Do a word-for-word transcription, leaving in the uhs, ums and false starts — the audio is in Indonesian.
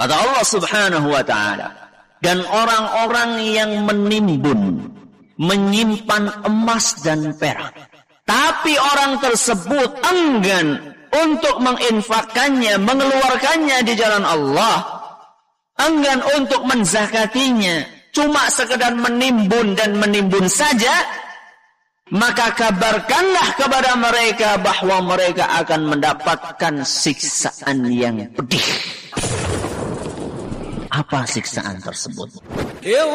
Kata Allah Subhanahu wa ta'ala, dan orang-orang yang menimbun, menyimpan emas dan perak, tapi orang tersebut enggan untuk menginfakkannya, mengeluarkannya di jalan Allah, enggan untuk menzakatinya, cuma sekedar menimbun dan menimbun saja, maka kabarkanlah kepada mereka bahwa mereka akan mendapatkan siksaan yang pedih. Apa siksaan tersebut?